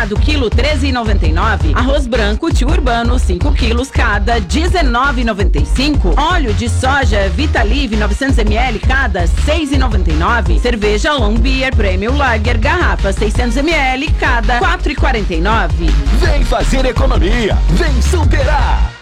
Do quilo 13,99. Arroz branco tio urbano 5 quilos cada 19,95. Óleo de soja Vitalive 900 ml cada 6,99. Cerveja Long Beer Premium Lager garrafa 600 ml cada 4,49. Vem fazer economia, vem superar.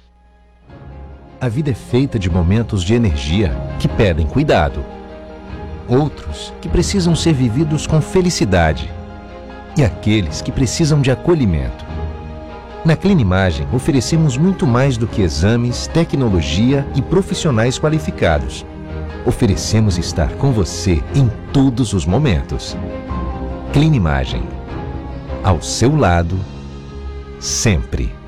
A vida é feita de momentos de energia que pedem cuidado. Outros que precisam ser vividos com felicidade. E aqueles que precisam de acolhimento. Na Clinimagem, oferecemos muito mais do que exames, tecnologia e profissionais qualificados. Oferecemos estar com você em todos os momentos. Clinimagem. Ao seu lado, sempre.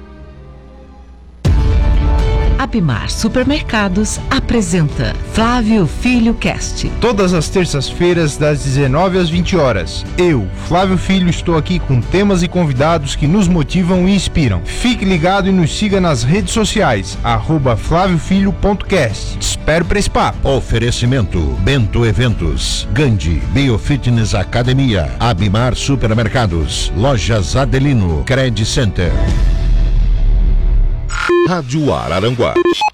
Abimar Supermercados apresenta Flávio Filho Cast. Todas as terças-feiras, das 19 às 20 horas. Eu, Flávio Filho, estou aqui com temas e convidados que nos motivam e inspiram. Fique ligado e nos siga nas redes sociais, @flaviofilho.cast. Te espero para esse papo. Oferecimento: Bento Eventos, Gandhi, Biofitness Academia, Abimar Supermercados, Lojas Adelino, Credit Center. Rádio Araranguá.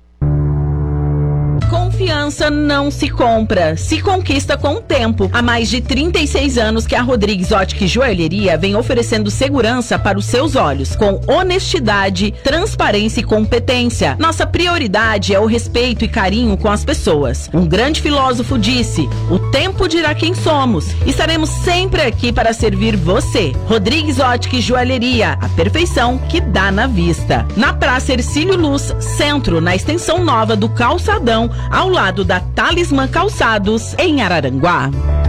Confiança não se compra, se conquista com o tempo. Há mais de 36 anos que a Rodrigues Ótica e Joalheria vem oferecendo segurança para os seus olhos, com honestidade, transparência e competência. Nossa prioridade é o respeito e carinho com as pessoas. Um grande filósofo disse: o tempo dirá quem somos. Estaremos sempre aqui para servir você. Rodrigues Ótica e Joalheria, a perfeição que dá na vista. Na Praça Hercílio Luz, centro, na extensão nova do Calçadão, ao lado da Talismã Calçados, em Araranguá.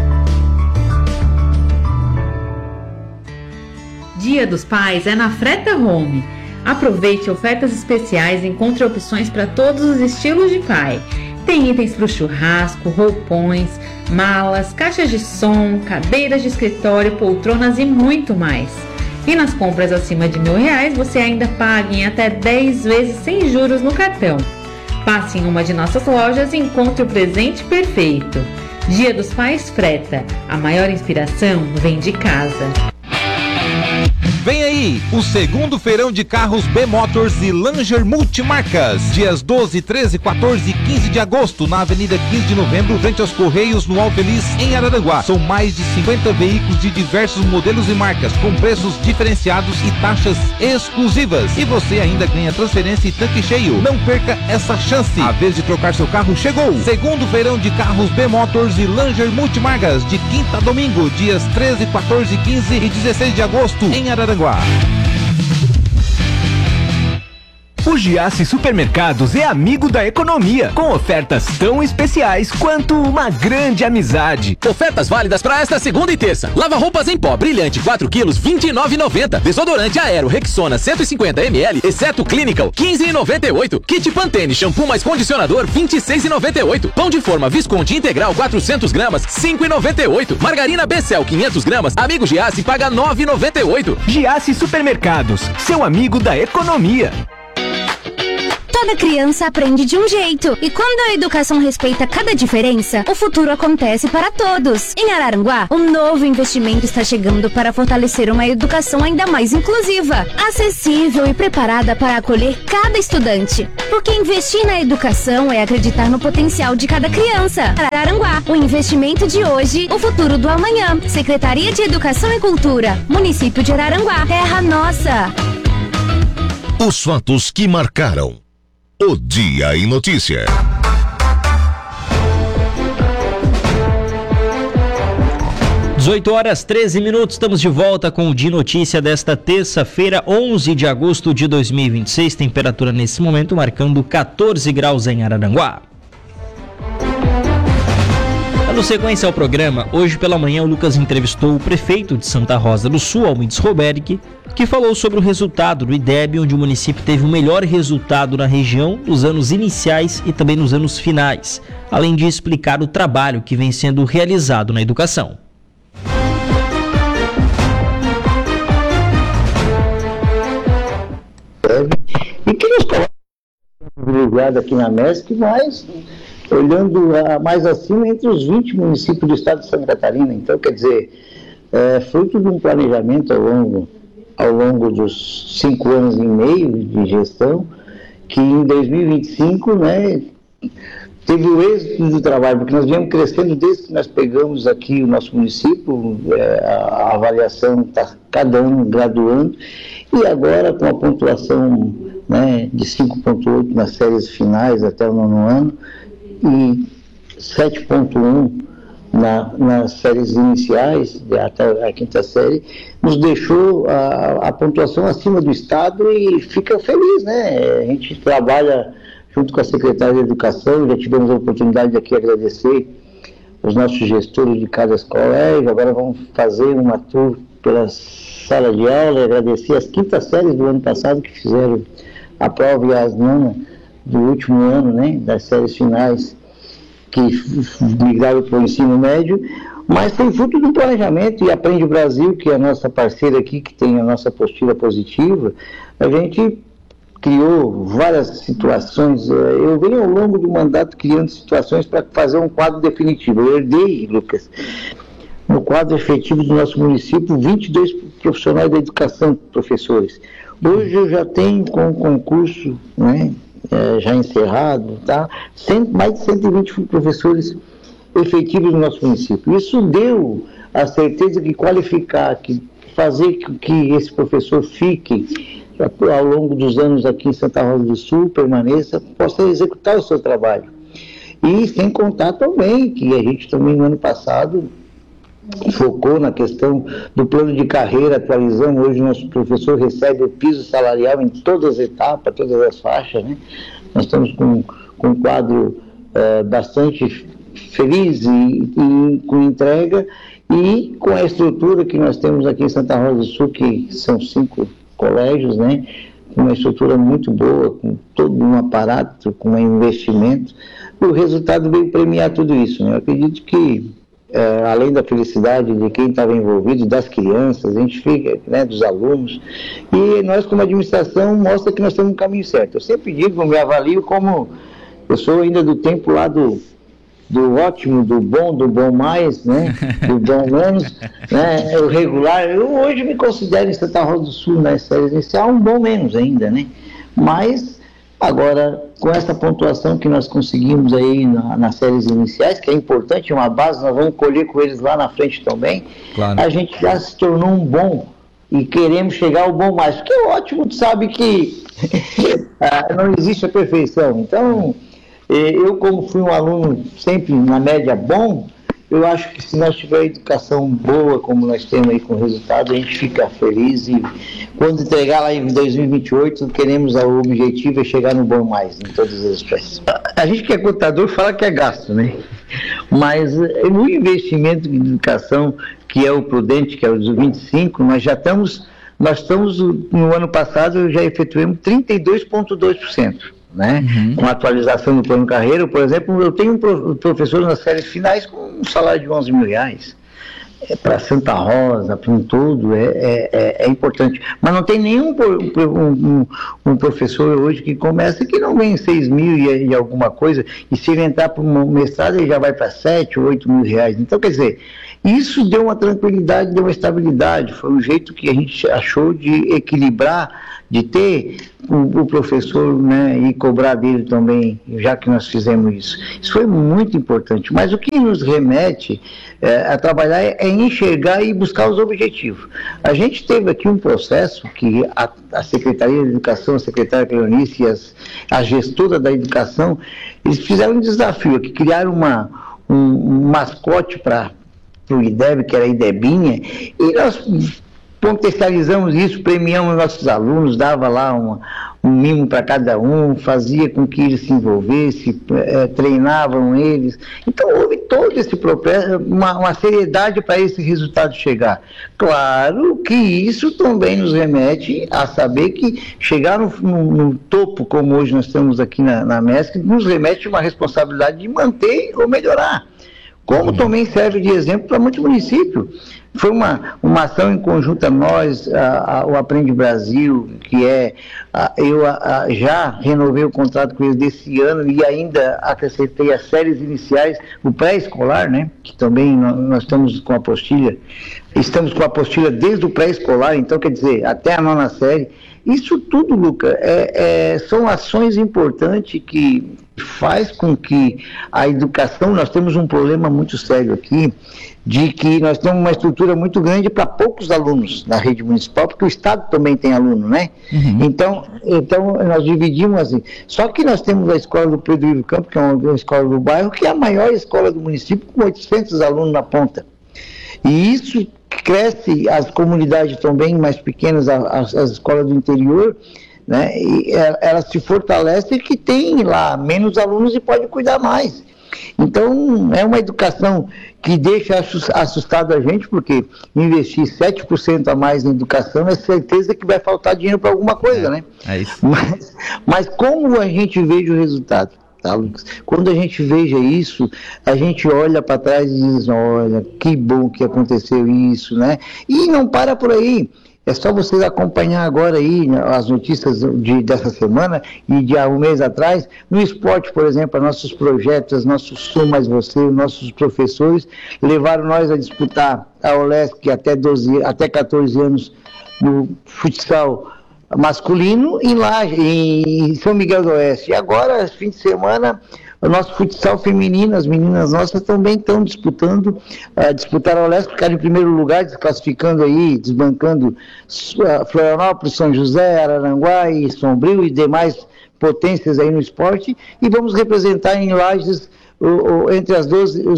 Dia dos Pais é na Freta Home. Aproveite ofertas especiais e encontre opções para todos os estilos de pai. Tem itens para o churrasco, roupões, malas, caixas de som, cadeiras de escritório, poltronas e muito mais. E nas compras acima de R$1.000 você ainda paga em até 10 vezes sem juros no cartão. Passe em uma de nossas lojas e encontre o presente perfeito. Dia dos Pais Freta. A maior inspiração vem de casa. Vem aí, o segundo feirão de carros B-Motors e Langer Multimarcas. Dias 12, 13, 14 e 15 de agosto, na Avenida 15 de Novembro, frente aos Correios, no Alfeliz, em Araranguá. São mais de 50 veículos de diversos modelos e marcas, com preços diferenciados e taxas exclusivas. E você ainda ganha transferência e tanque cheio. Não perca essa chance. A vez de trocar seu carro chegou. Segundo feirão de carros B-Motors e Langer Multimarcas, de quinta a domingo, dias 13, 14, 15 e 16 de agosto, em Araranguá. O Giasse Supermercados é amigo da economia, com ofertas tão especiais quanto uma grande amizade. Ofertas válidas para esta segunda e terça. Lava-roupas em pó brilhante 4 quilos, R$29,90. Desodorante Aero Rexona 150 ml, exceto Clinical, R$15,98. Kit Pantene shampoo mais condicionador, R$26,98. Pão de forma Visconti integral 400 gramas, R$5,98. Margarina Becel 500 gramas, amigo Giasse paga R$9,98. Giasse Supermercados, seu amigo da economia. Toda criança aprende de um jeito. E quando a educação respeita cada diferença, o futuro acontece para todos. Em Araranguá, um novo investimento está chegando para fortalecer uma educação ainda mais inclusiva, acessível e preparada para acolher cada estudante. Porque investir na educação é acreditar no potencial de cada criança. Araranguá, o investimento de hoje, o futuro do amanhã. Secretaria de Educação e Cultura, Município de Araranguá, terra nossa. Os fatos que marcaram o Dia em Notícia. (18h13), estamos de volta com o Dia Notícia desta terça-feira, 11 de agosto de 2026. Temperatura nesse momento marcando 14 graus em Araranguá. Dando sequência ao programa, hoje pela manhã o Lucas entrevistou o prefeito de Santa Rosa do Sul, Almides Roberg, que falou sobre o resultado do IDEB, onde o município teve o melhor resultado na região nos anos iniciais e também nos anos finais, além de explicar o trabalho que vem sendo realizado na educação. E que nos coloca privilegiado aqui na MESC, mas olhando mais acima entre os 20 municípios do estado de Santa Catarina. Então, quer dizer, fruto de um planejamento ao longo ao longo dos 5 anos e meio de gestão, que em 2025, né, teve o êxito do trabalho, porque nós viemos crescendo desde que nós pegamos aqui o nosso município, a avaliação está cada ano graduando, e agora com a pontuação, né, de 5,8 nas séries finais até o 9º ano, e 7,1 nas séries iniciais, até a 5ª série, nos deixou a pontuação acima do Estado e fica feliz, né? A gente trabalha junto com a Secretaria de Educação, já tivemos a oportunidade de aqui agradecer os nossos gestores de cada colégio, agora vamos fazer uma tour pela sala de aula, agradecer as 5ª séries do ano passado que fizeram a prova e as 9ª do último ano, né, das séries finais, que migraram para o ensino médio, mas foi fruto do planejamento, e Aprende o Brasil, que é a nossa parceira aqui, que tem a nossa postura positiva, a gente criou várias situações. Eu venho ao longo do mandato criando situações para fazer um quadro definitivo. Eu herdei, Lucas, no quadro efetivo do nosso município, 22 profissionais da educação, professores. Hoje eu já tenho com o concurso, né, já encerrado, tá? Mais de 120 professores efetivos no nosso município. Isso deu a certeza que qualificar, que fazer que esse professor fique ao longo dos anos aqui em Santa Rosa do Sul, permaneça, possa executar o seu trabalho. E sem contar também que a gente também no ano passado focou na questão do plano de carreira, atualizando. Hoje o nosso professor recebe o piso salarial em todas as etapas, todas as faixas, né? Nós estamos com um quadro bastante feliz e com entrega, e com a estrutura que nós temos aqui em Santa Rosa do Sul, que são 5 colégios, né, com uma estrutura muito boa, com todo um aparato, com um investimento, o resultado veio premiar tudo isso, né? Eu acredito que, além da felicidade de quem estava envolvido, das crianças, a gente fica, né, dos alunos, e nós como administração mostra que nós estamos no caminho certo. Eu sempre digo, me avalio como, eu sou ainda do tempo lá do ótimo, do bom mais, né? Do bom menos, né? O regular. Eu hoje me considero em Santa Rosa do Sul, na série inicial, um bom menos ainda, né? Mas, agora, com essa pontuação que nós conseguimos aí nas séries iniciais, que é importante, uma base, nós vamos colher com eles lá na frente também, claro. A gente já se tornou um bom e queremos chegar ao bom mais, porque é ótimo, tu sabe que não existe a perfeição. Então, eu, como fui um aluno sempre na média bom, eu acho que se nós tivermos educação boa, como nós temos aí com resultado, a gente fica feliz, e quando entregar lá em 2028, queremos, o objetivo é chegar no bom mais, em todas as espécies. A gente que é contador fala que é gasto, né? Mas no investimento em educação, que é o prudente, que é o dos 25, nós estamos, no ano passado, já efetuamos 32,2%. Né? Uhum. Com a atualização do plano de carreira, por exemplo, eu tenho professores nas séries finais com um salário de R$11 mil. Para Santa Rosa, para um todo, é importante. Mas não tem nenhum um professor hoje que começa que não ganha 6 mil e alguma coisa, e se ele entrar para um mestrado, ele já vai para 7 ou 8 mil reais. Então, quer dizer, isso deu uma tranquilidade, deu uma estabilidade, foi um jeito que a gente achou de equilibrar, de ter o professor, né, e cobrar dele também, já que nós fizemos isso. Isso foi muito importante, mas o que nos remete a trabalhar é enxergar e buscar os objetivos. A gente teve aqui um processo que a Secretaria de Educação, a secretária Cleonice e a gestora da educação, eles fizeram um desafio aqui, criaram um mascote para o IDEB, que era a IDEBinha, e nós contextualizamos isso, premiamos nossos alunos, dava lá um mimo para cada um, fazia com que eles se envolvessem, treinavam eles. Então houve todo esse processo, uma seriedade para esse resultado chegar. Claro que isso também nos remete a saber que chegar no topo, como hoje nós estamos aqui na MESC, nos remete a uma responsabilidade de manter ou melhorar. Como também serve de exemplo para muitos municípios. Foi uma ação em conjunto a nós, o Aprende Brasil, que eu já renovei o contrato com eles desse ano e ainda acrescentei as séries iniciais, o pré-escolar, né, que também nós estamos com a apostila, desde o pré-escolar, então quer dizer, até a 9ª série. Isso tudo, Luca, são ações importantes que faz com que a educação, nós temos um problema muito sério aqui, de que nós temos uma estrutura muito grande para poucos alunos na rede municipal, porque o Estado também tem aluno, né? Uhum. Então nós dividimos assim. Só que nós temos a escola do Pedro Ivo Campos, que é uma escola do bairro, que é a maior escola do município, com 800 alunos na ponta. E isso cresce, as comunidades também mais pequenas, as escolas do interior, né? E elas se fortalecem, que tem lá menos alunos e pode cuidar mais. Então, é uma educação que deixa assustado a gente, porque investir 7% a mais em educação é certeza que vai faltar dinheiro para alguma coisa, né? É isso. Mas como a gente veja o resultado, tá, Lucas? Quando a gente veja isso, a gente olha para trás e diz, olha, que bom que aconteceu isso, né? E não para por aí. É só vocês acompanhar agora aí, né, as notícias dessa semana e de há um mês atrás. No esporte, por exemplo, nossos projetos, nossos Sou Mais Você, nossos professores levaram nós a disputar a OLESC até 14 anos no futsal masculino e lá em São Miguel do Oeste. E agora, fim de semana, o nosso futsal feminino, as meninas nossas também estão disputaram a OLESC, ficaram em primeiro lugar, desclassificando aí, desbancando Florianópolis, São José, Araranguá e Sombrio e demais potências aí no esporte, e vamos representar em Lages entre os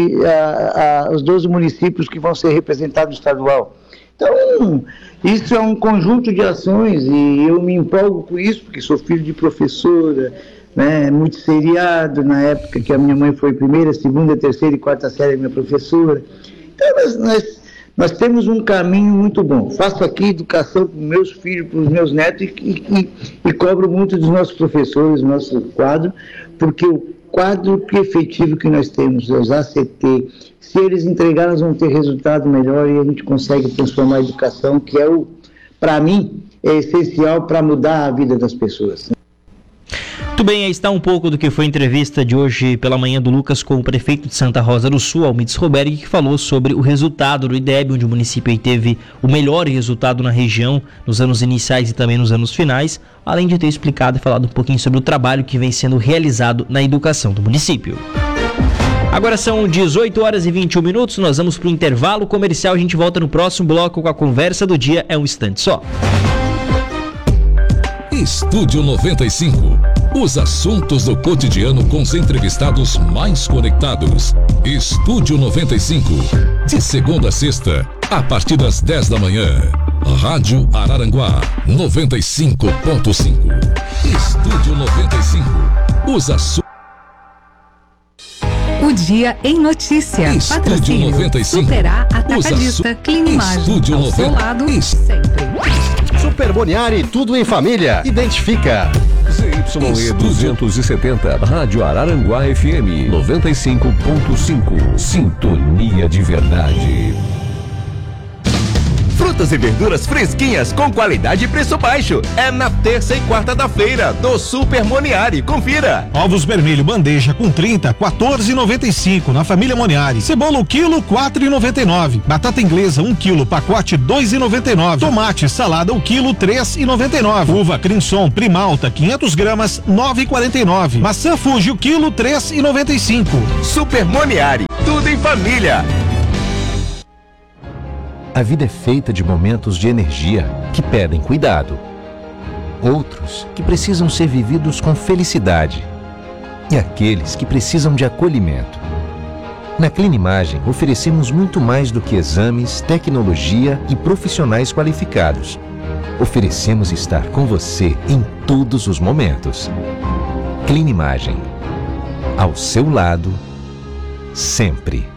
12 municípios que vão ser representados no estadual. Então, isso é um conjunto de ações e eu me empolgo com isso, porque sou filho de professora, né, muito seriado, na época que a minha mãe foi primeira, segunda, terceira e quarta série minha professora. Então nós temos um caminho muito bom. Faço aqui educação para os meus filhos, para os meus netos e cobro muito dos nossos professores, do nosso quadro, porque o quadro efetivo que nós temos, os ACT, se eles entregarem, nós vamos ter resultado melhor e a gente consegue transformar a educação, que para mim, é essencial para mudar a vida das pessoas. Muito bem, aí está um pouco do que foi a entrevista de hoje pela manhã do Lucas com o prefeito de Santa Rosa do Sul, Almides Roberg, que falou sobre o resultado do IDEB, onde o município aí teve o melhor resultado na região nos anos iniciais e também nos anos finais, além de ter explicado e falado um pouquinho sobre o trabalho que vem sendo realizado na educação do município. Agora são 18 horas e 21 minutos, nós vamos para o intervalo comercial, a gente volta no próximo bloco com a conversa do dia, é um instante só. Estúdio 95. Os assuntos do cotidiano com os entrevistados mais conectados. Estúdio 95. De segunda a sexta, a partir das 10 da manhã. Rádio Araranguá 95.5. Estúdio 95. Os assuntos. O Dia em Notícia. Estúdio Patrocínio 95. Superar Atacadista. Clinimagem. Estúdio ao seu lado, sempre. Super Boniari, tudo em família. Identifica. ZYE 270, Rádio Araranguá FM 95.5. Sintonia de verdade. Frutas e verduras fresquinhas com qualidade e preço baixo. É na terça e quarta da feira do Super Moniari. Confira. Ovos vermelho bandeja com 30, 14,95 na família Moniari. Cebola o quilo, 4,99. Batata inglesa 1 quilo, pacote 2,99. Tomate salada o quilo, 3,99. Uva Crimson Primalta 500 gramas, 9,49. Maçã Fuji o quilo, 3,95. Super Moniari, tudo em família. A vida é feita de momentos de energia que pedem cuidado. Outros que precisam ser vividos com felicidade. E aqueles que precisam de acolhimento. Na Clinimagem, oferecemos muito mais do que exames, tecnologia e profissionais qualificados. Oferecemos estar com você em todos os momentos. Clinimagem. Ao seu lado, sempre.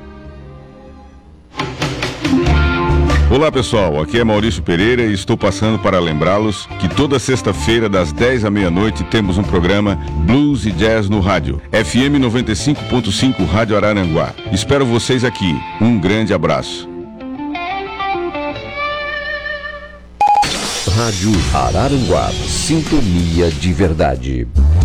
Olá pessoal, aqui é Maurício Pereira e estou passando para lembrá-los que toda sexta-feira das 10 à meia-noite temos um programa Blues e Jazz no rádio, FM 95.5 Rádio Araranguá. Espero vocês aqui, um grande abraço. Rádio Araranguá. Sintonia de verdade.